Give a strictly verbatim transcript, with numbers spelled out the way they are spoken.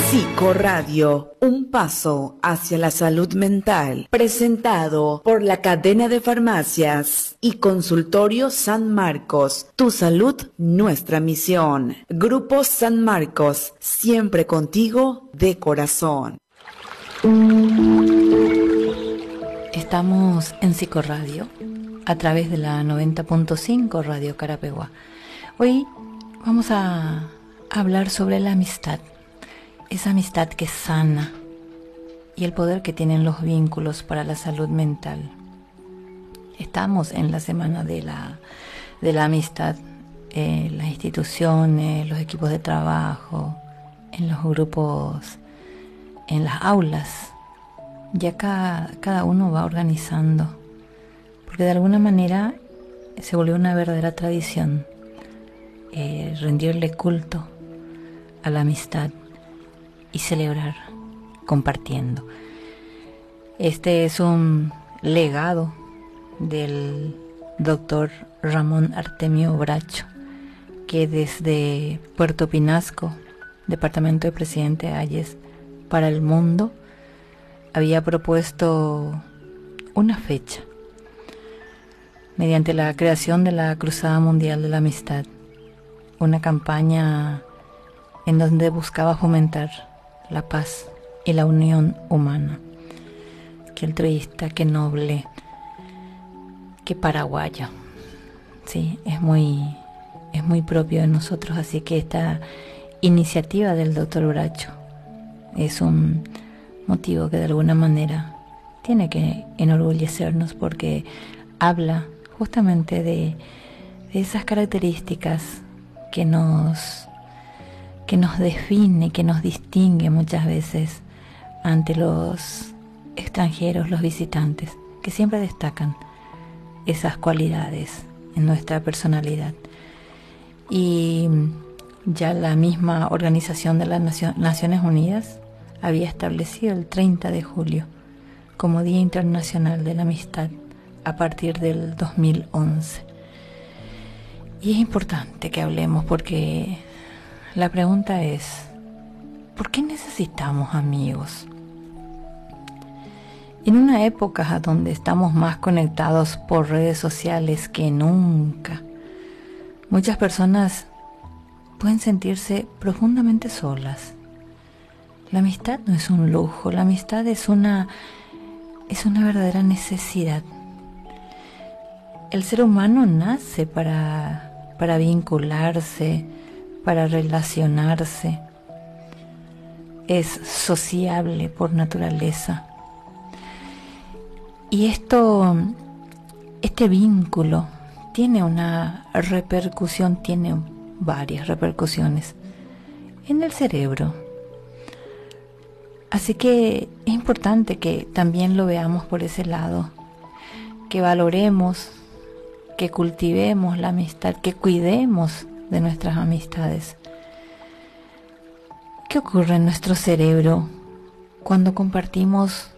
Psicoradio, un paso hacia la salud mental, presentado por la cadena de farmacias y consultorio San Marcos. Tu salud, nuestra misión. Grupo San Marcos, siempre contigo de corazón. Estamos en Psicoradio a través de la noventa punto cinco Radio Carapeguá. Hoy vamos a hablar sobre la amistad. Esa amistad que sana y el poder que tienen los vínculos para la salud mental. Estamos en la semana de la, de la amistad, en las instituciones, los equipos de trabajo, en los grupos, en las aulas. Ya cada, cada uno va organizando, porque de alguna manera se volvió una verdadera tradición eh, rendirle culto a la amistad y celebrar compartiendo. Este es un legado del doctor Ramón Artemio Bracho, que desde Puerto Pinasco, departamento de Presidente Hayes, para el mundo, había propuesto una fecha mediante la creación de la Cruzada Mundial de la Amistad, una campaña en donde buscaba fomentar la paz y la unión humana. Qué altruista, qué noble, qué paraguaya. Sí, es muy, es muy propio de nosotros, así que esta iniciativa del doctor Bracho es un motivo que de alguna manera tiene que enorgullecernos, porque habla justamente de, de esas características que nos que nos define, que nos distingue muchas veces ante los extranjeros, los visitantes, que siempre destacan esas cualidades en nuestra personalidad. Y ya la misma Organización de las Naciones Unidas había establecido el treinta de julio como Día Internacional de la Amistad a partir del dos mil once. Y es importante que hablemos, porque la pregunta es, ¿por qué necesitamos amigos? En una época donde estamos más conectados por redes sociales que nunca, muchas personas pueden sentirse profundamente solas. La amistad no es un lujo, la amistad es una, es una verdadera necesidad. El ser humano nace para, para vincularse, para relacionarse. Es sociable por naturaleza. Y esto, este vínculo tiene una repercusión, tiene varias repercusiones en el cerebro. Así que es importante que también lo veamos por ese lado, que valoremos, que cultivemos la amistad, que cuidemos de nuestras amistades. ¿Qué ocurre en nuestro cerebro cuando compartimos